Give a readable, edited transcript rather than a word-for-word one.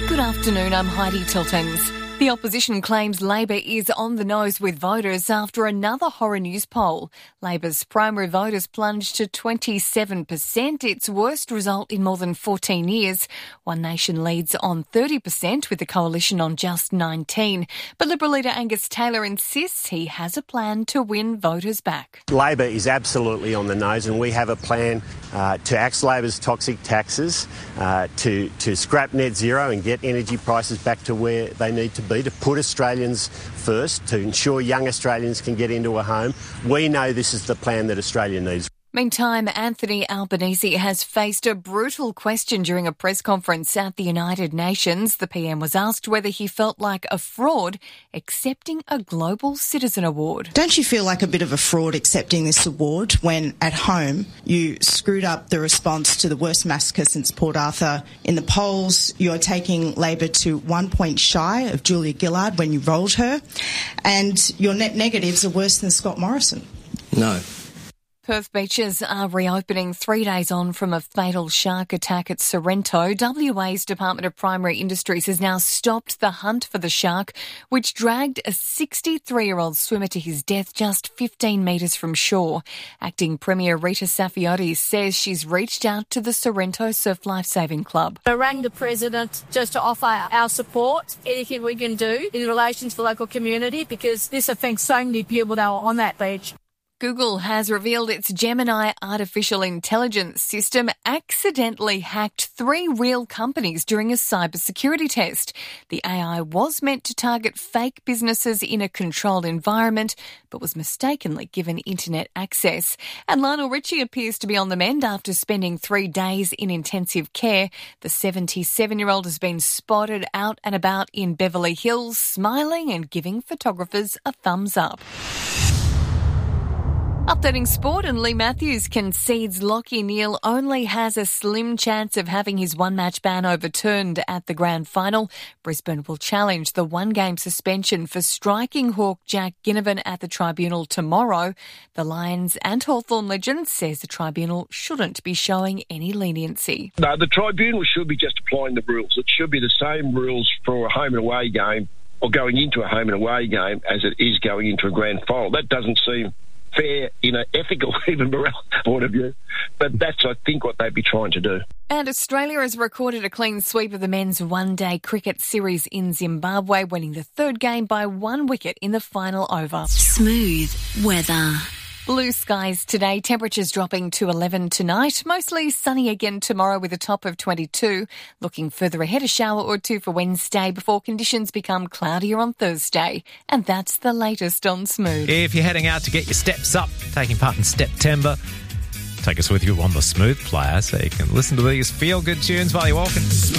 Good afternoon, I'm Heidi Tiltons. The opposition claims Labor is on the nose with voters after another horror news poll. Labor's primary voters plunged to 27%, its worst result in more than 14 years. One Nation leads on 30% with the coalition on just 19%. But Liberal leader Angus Taylor insists he has a plan to win voters back. Labor is absolutely on the nose, and we have a plan to axe Labor's toxic taxes, to scrap net zero and get energy prices back to where they need to be, to put Australians first, to ensure young Australians can get into a home. We know this is the plan that Australia needs. Meantime, Anthony Albanese has faced a brutal question during a press conference at the United Nations. The PM was asked whether he felt like a fraud accepting a Global Citizen Award. Don't you feel like a bit of a fraud accepting this award when at home you screwed up the response to the worst massacre since Port Arthur? In the polls, you're taking Labor to 1 point shy of Julia Gillard when you rolled her, and your net negatives are worse than Scott Morrison. No. Perth beaches are reopening 3 days on from a fatal shark attack at Sorrento. WA's Department of Primary Industries has now stopped the hunt for the shark, which dragged a 63-year-old swimmer to his death just 15 metres from shore. Acting Premier Rita Saffioti says she's reached out to the Sorrento Surf Lifesaving Club. I rang the President just to offer our support, anything we can do in relation to the local community, because this affects so many people that are on that beach. Google has revealed its Gemini artificial intelligence system accidentally hacked 3 real companies during a cybersecurity test. The AI was meant to target fake businesses in a controlled environment, but was mistakenly given internet access. And Lionel Richie appears to be on the mend after spending 3 days in intensive care. The 77-year-old has been spotted out and about in Beverly Hills, smiling and giving photographers a thumbs up. Updating sport, and Lee Matthews concedes Lachie Neale only has a slim chance of having his one-match ban overturned at the grand final. Brisbane will challenge the one-game suspension for striking hawk Jack Ginnivan at the tribunal tomorrow. The Lions and Hawthorn legend says the tribunal shouldn't be showing any leniency. No, the tribunal should be just applying the rules. It should be the same rules for a home and away game, or going into a home and away game, as it is going into a grand final. That doesn't seem fair, ethical, even morale point of view. But that's, I think, what they'd be trying to do. And Australia has recorded a clean sweep of the men's one-day cricket series in Zimbabwe, winning the 3rd game by 1 wicket in the final over. Smooth weather. Blue skies today, temperatures dropping to 11 tonight. Mostly sunny again tomorrow with a top of 22. Looking further ahead, a shower or 2 for Wednesday before conditions become cloudier on Thursday. And that's the latest on Smooth. If you're heading out to get your steps up, taking part in Steptember, take us with you on the Smooth player so you can listen to these feel-good tunes while you're walking.